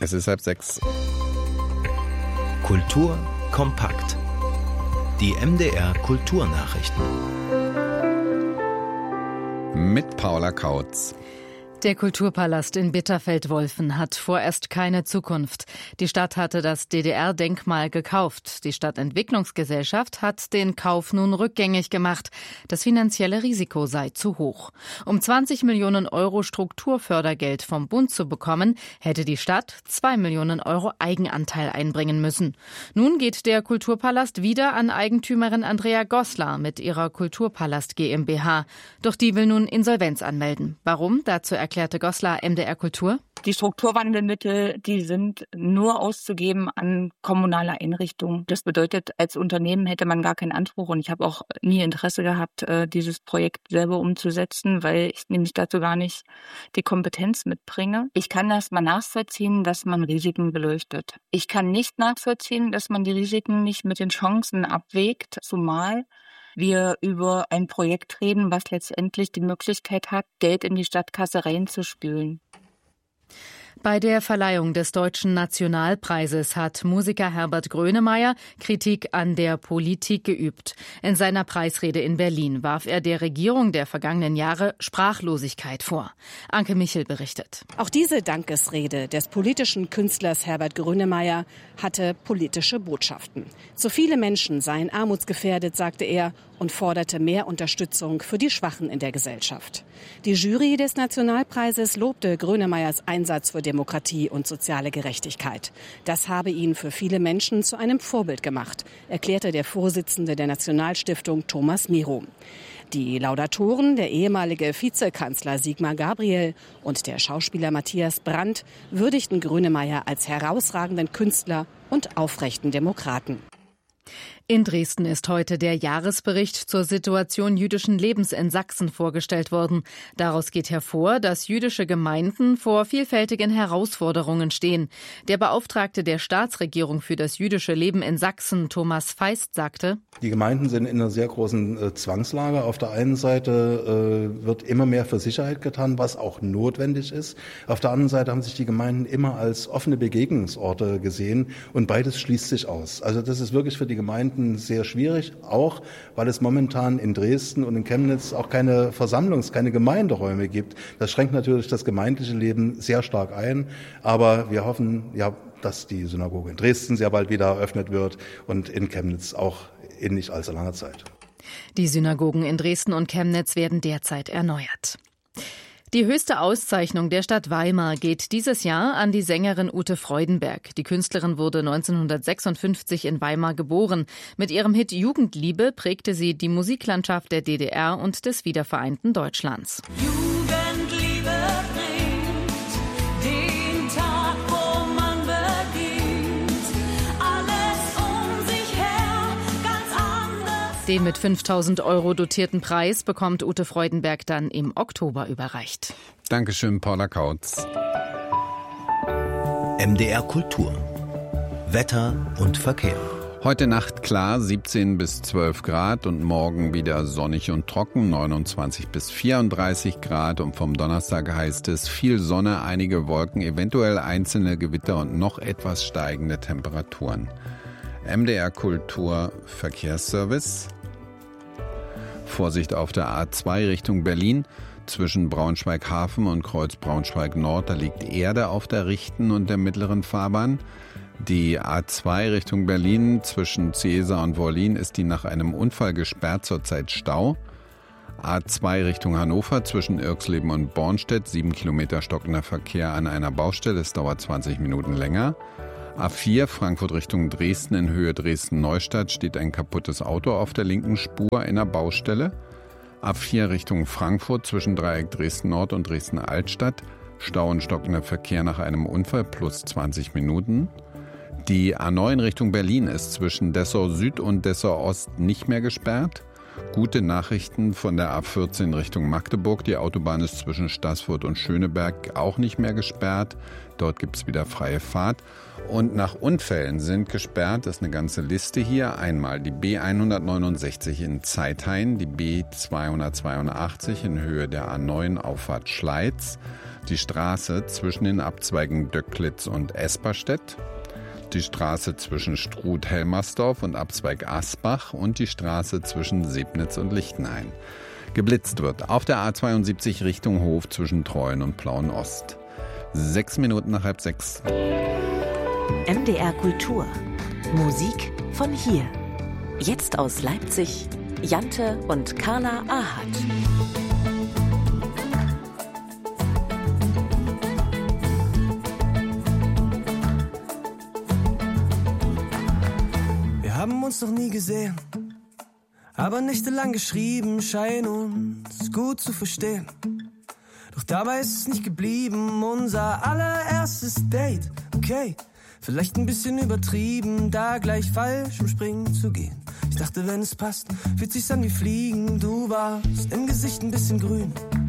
Es ist 5:30. Kultur kompakt. Die MDR Kulturnachrichten. Mit Paula Kautz. Der Kulturpalast in Bitterfeld-Wolfen hat vorerst keine Zukunft. Die Stadt hatte das DDR-Denkmal gekauft. Die Stadtentwicklungsgesellschaft hat den Kauf nun rückgängig gemacht. Das finanzielle Risiko sei zu hoch. Um 20 Millionen Euro Strukturfördergeld vom Bund zu bekommen, hätte die Stadt 2 Millionen Euro Eigenanteil einbringen müssen. Nun geht der Kulturpalast wieder an Eigentümerin Andrea Goslar mit ihrer Kulturpalast GmbH. Doch die will nun Insolvenz anmelden. Warum? Dazu erklärte Goslar MDR Kultur. Die Strukturwandelmittel, die sind nur auszugeben an kommunale Einrichtungen. Das bedeutet, als Unternehmen hätte man gar keinen Anspruch. Und ich habe auch nie Interesse gehabt, dieses Projekt selber umzusetzen, weil ich nämlich dazu gar nicht die Kompetenz mitbringe. Ich kann das mal nachvollziehen, dass man Risiken beleuchtet. Ich kann nicht nachvollziehen, dass man die Risiken nicht mit den Chancen abwägt, zumal wir über ein Projekt reden, was letztendlich die Möglichkeit hat, Geld in die Stadtkasse reinzuspülen. Bei der Verleihung des Deutschen Nationalpreises hat Musiker Herbert Grönemeyer Kritik an der Politik geübt. In seiner Preisrede in Berlin warf er der Regierung der vergangenen Jahre Sprachlosigkeit vor. Anke Michel berichtet. Auch diese Dankesrede des politischen Künstlers Herbert Grönemeyer hatte politische Botschaften. Zu viele Menschen seien armutsgefährdet, sagte er, und forderte mehr Unterstützung für die Schwachen in der Gesellschaft. Die Jury des Nationalpreises lobte Grönemeyers Einsatz für Demokratie und soziale Gerechtigkeit. Das habe ihn für viele Menschen zu einem Vorbild gemacht, erklärte der Vorsitzende der Nationalstiftung Thomas Miro. Die Laudatoren, der ehemalige Vizekanzler Sigmar Gabriel und der Schauspieler Matthias Brandt, würdigten Grönemeyer als herausragenden Künstler und aufrechten Demokraten. In Dresden ist heute der Jahresbericht zur Situation jüdischen Lebens in Sachsen vorgestellt worden. Daraus geht hervor, dass jüdische Gemeinden vor vielfältigen Herausforderungen stehen. Der Beauftragte der Staatsregierung für das jüdische Leben in Sachsen, Thomas Feist, sagte: Die Gemeinden sind in einer sehr großen Zwangslage. Auf der einen Seite wird immer mehr für Sicherheit getan, was auch notwendig ist. Auf der anderen Seite haben sich die Gemeinden immer als offene Begegnungsorte gesehen und beides schließt sich aus. Also das ist wirklich für die Gemeinden sehr schwierig, auch weil es momentan in Dresden und in Chemnitz auch keine keine Gemeinderäume gibt. Das schränkt natürlich das gemeindliche Leben sehr stark ein, aber wir hoffen, dass die Synagoge in Dresden sehr bald wieder eröffnet wird und in Chemnitz auch in nicht allzu langer Zeit. Die Synagogen in Dresden und Chemnitz werden derzeit erneuert. Die höchste Auszeichnung der Stadt Weimar geht dieses Jahr an die Sängerin Ute Freudenberg. Die Künstlerin wurde 1956 in Weimar geboren. Mit ihrem Hit Jugendliebe prägte sie die Musiklandschaft der DDR und des wiedervereinten Deutschlands. Jugendliebe bringt den Tag, wo man beginnt, alles um sich her ganz anders. Den mit 5.000 € dotierten Preis bekommt Ute Freudenberg dann im Oktober überreicht. Dankeschön, Paula Kautz. MDR Kultur. Wetter und Verkehr. Heute Nacht klar, 17 bis 12 Grad und morgen wieder sonnig und trocken, 29 bis 34 Grad. Und vom Donnerstag heißt es viel Sonne, einige Wolken, eventuell einzelne Gewitter und noch etwas steigende Temperaturen. MDR Kultur Verkehrsservice. Vorsicht auf der A2 Richtung Berlin. Zwischen Braunschweig-Hafen und Kreuz Braunschweig-Nord, da liegt Erde auf der rechten und der mittleren Fahrbahn. Die A2 Richtung Berlin zwischen Ciesa und Wollin ist die nach einem Unfall gesperrt, zurzeit Stau. A2 Richtung Hannover zwischen Irxleben und Bornstedt, 7 Kilometer stockender Verkehr an einer Baustelle, es dauert 20 Minuten länger. A4 Frankfurt Richtung Dresden in Höhe Dresden-Neustadt steht ein kaputtes Auto auf der linken Spur in der Baustelle. A4 Richtung Frankfurt zwischen Dreieck Dresden-Nord und Dresden-Altstadt, Stau und stockender Verkehr nach einem Unfall plus 20 Minuten. Die A9 Richtung Berlin ist zwischen Dessau Süd und Dessau Ost nicht mehr gesperrt. Gute Nachrichten von der A14 Richtung Magdeburg. Die Autobahn ist zwischen Staßfurt und Schöneberg auch nicht mehr gesperrt. Dort gibt es wieder freie Fahrt. Und nach Unfällen sind gesperrt, das ist eine ganze Liste hier, einmal die B169 in Zeithain, die B282 in Höhe der A9 Auffahrt Schleiz, die Straße zwischen den Abzweigen Döcklitz und Esperstedt, die Straße zwischen Struth-Helmersdorf und Abzweig Asbach und die Straße zwischen Sebnitz und Lichtenhain. Geblitzt wird auf der A72 Richtung Hof zwischen Treuen und Plauen-Ost. 6 Minuten nach 5:30. MDR Kultur. Musik von hier. Jetzt aus Leipzig, Jante und Carla Ahat. Wir haben uns noch nie gesehen, aber nächtelang geschrieben, scheinen uns gut zu verstehen. Doch dabei ist es nicht geblieben, unser allererstes Date. Okay, vielleicht ein bisschen übertrieben, da gleich falsch im Springen zu gehen. Ich dachte, wenn es passt, fühlt sich's an wie Fliegen. Du warst im Gesicht ein bisschen grün.